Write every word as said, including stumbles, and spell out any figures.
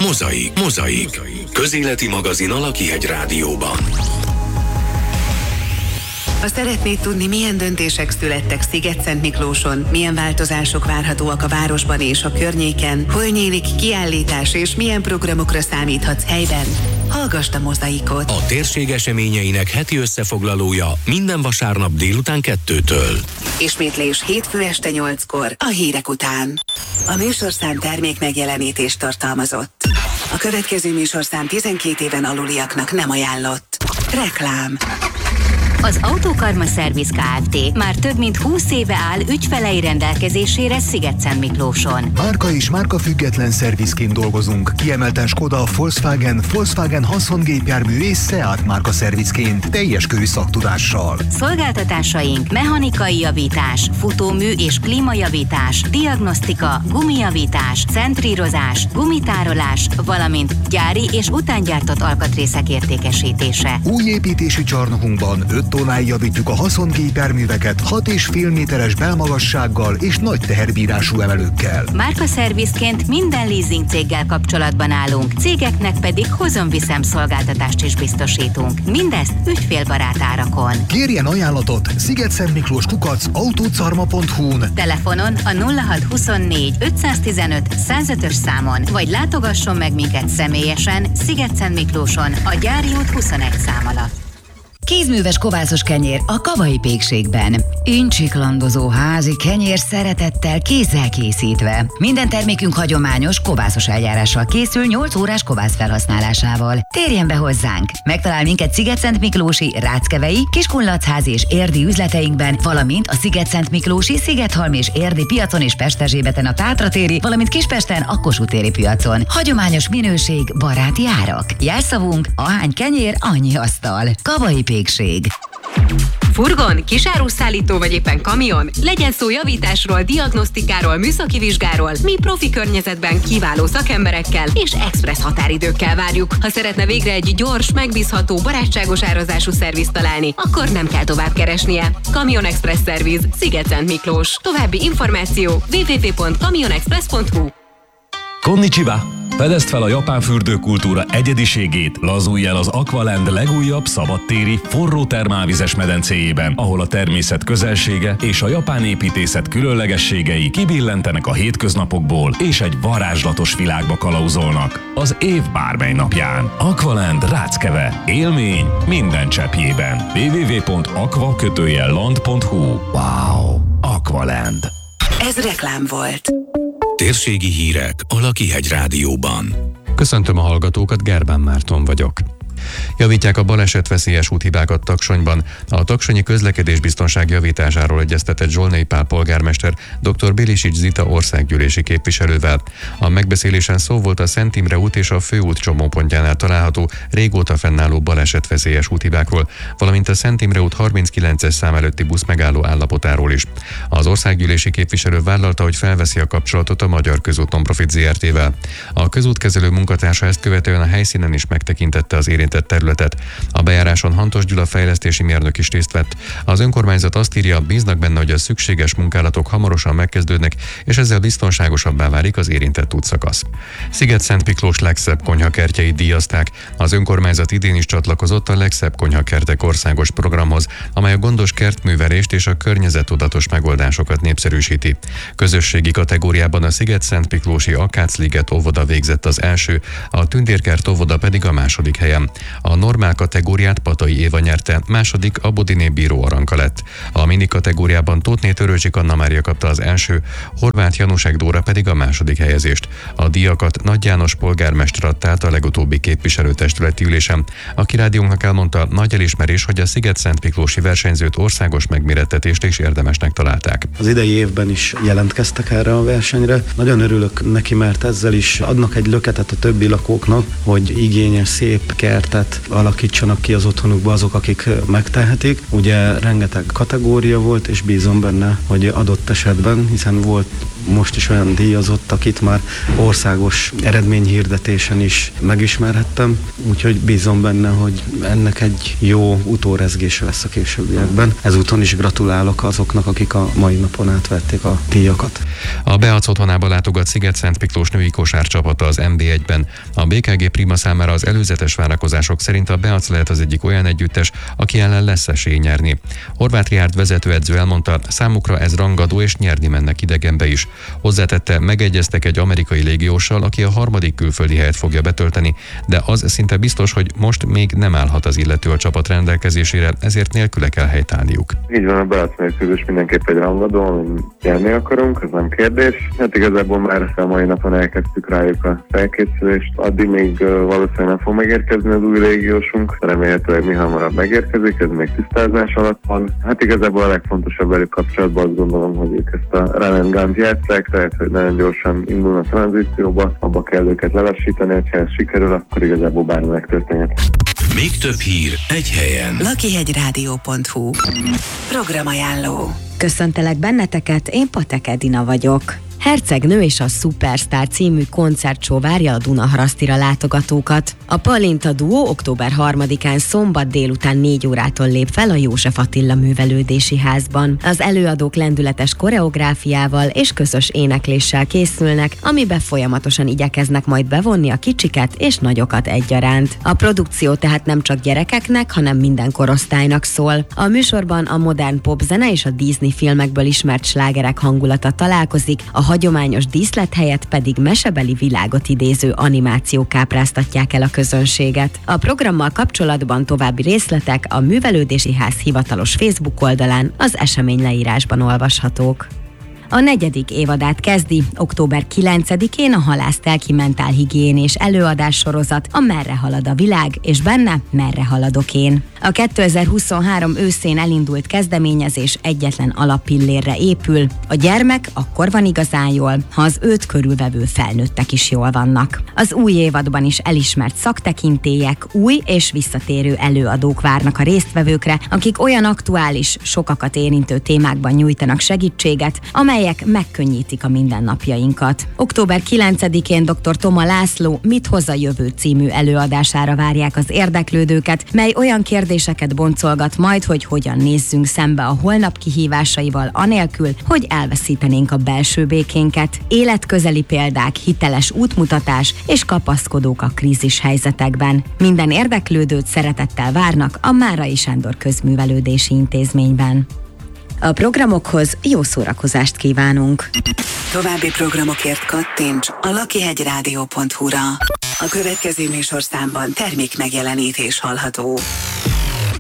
Mozaik. Mozaik. Közéleti magazin a Lakihegy Rádióban. Ha szeretnéd tudni, milyen döntések születtek Szigetszentmiklóson, milyen változások várhatóak a városban és a környéken, hol nyílik kiállítás és milyen programokra számíthatsz helyben, hallgasd a Mozaikot. A térség eseményeinek heti összefoglalója minden vasárnap délután kettőtől. Ismétlés hétfő este nyolckor a hírek után. A műsorszám termék megjelenítést tartalmazott. A következő műsorszám tizenkét éven aluliaknak nem ajánlott. Reklám. Az Autókarma Szerviz Kft. Már több mint húsz éve áll ügyfelei rendelkezésére Szigetszentmiklóson. Márka és márka független szervizként dolgozunk. Kiemelten Skoda, Volkswagen, Volkswagen haszongépjármű és Seat márka szervizként teljes körű szaktudással. Szolgáltatásaink mechanikai javítás, futómű és klímajavítás, diagnosztika, gumijavítás, centrírozás, gumitárolás, valamint gyári és utángyártott alkatrészek értékesítése. Új építési csarnokunkban öt tonnáig javítjuk a haszongépjárműveket hat és fél méteres belmagassággal és nagy teherbírású emelőkkel. Márkaszervizként minden leasing céggel kapcsolatban állunk, cégeknek pedig hozom-viszem szolgáltatást is biztosítunk. Mindezt ügyfélbarát árakon. Kérjen ajánlatot Szigetszentmiklós kukac autócarma pont hu-n, telefonon a nulla hat huszonnégy ötszáztizenöt százötös számon, vagy látogasson meg minket személyesen Szigetszentmiklóson a Gyári út huszonegy szám alatt. Kézműves kovászos kenyér a Kavai Pékségben. Incsiklandozó házi kenyér szeretettel kézzel készítve. Minden termékünk hagyományos kovászos eljárással készül nyolc órás kovász felhasználásával. Térjen be hozzánk! Megtalál minket Szigetszentmiklósi, Ráckevei, Kiskunlachházi és érdi üzleteinkben, valamint a Szigetszentmiklósi, Szigethalmi és érdi piacon és Pesterzsébeten a Tátratéri, valamint Kispesten a Kossuth téri piacon. Hagyományos minőség, baráti árak. Jelszavunk: ahány kenyér, annyi asztal. Kavai Pékség. Furgon, kisáruszállító vagy éppen kamion? Legyen szó javításról, diagnosztikáról, műszaki vizsgáról, mi profi környezetben kiváló szakemberekkel és expressz határidőkkel várjuk. Ha szeretne végre egy gyors, megbízható, barátságos árazású szervizt találni, akkor nem kell tovább keresnie. Kamion Express Szerviz, Szigetszentmiklós. További információ double-u double-u double-u pont kamionexpress pont hu. Konnichiwa! Fedezd fel a japán fürdőkultúra egyediségét, lazulj el az Aqualand legújabb szabadtéri, forró termálvizes medencéjében, ahol a természet közelsége és a japán építészet különlegességei kibillentenek a hétköznapokból, és egy varázslatos világba kalauzolnak az év bármely napján. Aqualand Ráckeve. Élmény minden cseppjében. double-u double-u double-u pont aqua land pont hu. Wow! Aqualand. Ez reklám volt. Térségi hírek a Lakihegy Rádióban. Köszöntöm a hallgatókat, Gerbán Márton vagyok. Javítják a balesetveszélyes úthibákat Taksonyban. A taksonyi közlekedésbiztonság javításáról egyeztetett Zsolnai Pál polgármester dr. Bilisics Zita országgyűlési képviselővel. A megbeszélésen szó volt a Szent Imre út és a főút csomópontjánál található, régóta fennálló balesetveszélyes úthibákról, valamint a Szent Imre út harminckilences szám előtti busz megálló állapotáról is. Az országgyűlési képviselő vállalta, hogy felveszi a kapcsolatot a Magyar Közút Non-Profit zé er té-vel. A közútkezelő munkatársa ezt követően a helyszínen is megtekintette az érintett területet. A bejáráson Hantos Gyula fejlesztési mérnök is részt vett. Az önkormányzat azt írja, bíznak benne, hogy a szükséges munkálatok hamarosan megkezdődnek, és ezzel biztonságosabbá válik az érintett útszakasz. Szigetszentmiklós legszebb konyhakertjeit díjazták. Az önkormányzat idén is csatlakozott a Legszebb konyhakertek országos programhoz, amely a gondos kertművelést és a környezettudatos megoldásokat népszerűsíti. Közösségi kategóriában a Szigetszentmiklósi Akácliget óvoda végzett az első, a Tündérkert óvoda pedig a második helyen. A normál kategóriát Patai Éva nyerte, második a Bodiné Bíró Aranka lett. A mini kategóriában Tóthné Törőcsik Anna Mária kapta az első, Horváth Janusek Dóra pedig a második helyezést. A díjakat Nagy János polgármester adta át a legutóbbi képviselőtestületi ülésen. Aki rádiónknak elmondta, nagy elismerés, hogy a Szigetszentmiklósi versenyzőt országos megmérettetést is érdemesnek találták. Az idei évben is jelentkeztek erre a versenyre. Nagyon örülök neki, mert ezzel is adnak egy löketet a többi lakóknak, hogy igényes, szép kertet alakítsanak ki az otthonukba azok, akik megtehetik. Ugye rengeteg kategória volt, és bízom benne, hogy adott esetben, hiszen volt most is olyan díjazott, akit már országos eredményhirdetésen is megismerhettem, úgyhogy bízom benne, hogy ennek egy jó utórezgése lesz a későbbiekben. Ezúton is gratulálok azoknak, akik a mai napon átvették a díjakat. A Beac otthonába látogat Sziget-Szent Miklós női kosárcsapata az en bé egyben. A bé ká gé Prima számára az előzetes várakozások szerint a Beac lehet az egyik olyan együttes, aki ellen lesz esély nyerni. Horváth Rihárd vezetőedző elmondta, számukra ez rangadó és nyerni mennek idegenbe is. Hozzátette, megegyeztek egy amerikai légióssal, aki a harmadik külföldi helyet fogja betölteni, de az szinte biztos, hogy most még nem állhat az illető a csapat rendelkezésére, ezért nélküle kell helytállniuk. Így van, a Beac mérkőzés mindenképp egy rangadó, amin nyerni akarunk, ez nem kérdés. Hát igazából már a mai napon elkezdtük rájuk a felkészülést, addig még valószínűleg nem fog megérkezni az új légiósunk, remélhetőleg mi hamarabb megérkezik, ez még tisztázás alatt van. Hát igazából a legfontosabb velük kapcsolatban azt gondolom, hogy ők ezt a run and gun-t játsszák, tehát hogy nagyon gyorsan indulnak a tranzícióba, abba kell őket lelassítani, ha ez sikerül, akkor igazából bármi megtörténhet. Még több hír egy helyen. lakihegyrádió pont hu Programajánló. Köszöntelek benneteket, én Patek Edina vagyok. Hercegnő és a Superstar című koncertshow várja a Dunaharasztira látogatókat. A Palinta duó október harmadikán szombat délután négy órától lép fel a József Attila Művelődési Házban. Az előadók lendületes koreográfiával és közös énekléssel készülnek, amiben folyamatosan igyekeznek majd bevonni a kicsiket és nagyokat egyaránt. A produkció tehát nem csak gyerekeknek, hanem minden korosztálynak szól. A műsorban a modern popzene és a Disney filmekből ismert slágerek hangulata találkozik, a hagyományos díszlet helyett pedig mesebeli világot idéző animációk kápráztatják el a közönséget. A programmal kapcsolatban további részletek a Művelődési Ház hivatalos Facebook oldalán, az esemény leírásban olvashatók. A negyedik évadát kezdi október kilencedikén a Halásztelki mentálhigiénés előadás sorozat, a Merre halad a világ, és benne Merre haladok én. A kétezer-huszonhárom őszén elindult kezdeményezés egyetlen alappillérre épül. A gyermek akkor van igazán jól, ha az őt körülvevő felnőttek is jól vannak. Az új évadban is elismert szaktekintélyek, új és visszatérő előadók várnak a résztvevőkre, akik olyan aktuális, sokakat érintő témákban nyújtanak segítséget, amelyek megkönnyítik a mindennapjainkat. október kilencedikén dr. Toma László Mit hoz a jövő című előadására várják az érdeklődőket, mely olyan kérdéseket boncolgat majd, hogy hogyan nézzünk szembe a holnap kihívásaival anélkül, hogy elveszítenénk a belső békénket. Életközeli példák, hiteles útmutatás és kapaszkodók a krízis helyzetekben. Minden érdeklődőt szeretettel várnak a Márai Sándor Közművelődési Intézményben. A programokhoz jó szórakozást kívánunk! További programokért kattints a lakihegyrádió pont hu-ra. A következő műsorszámban termék megjelenítés hallható.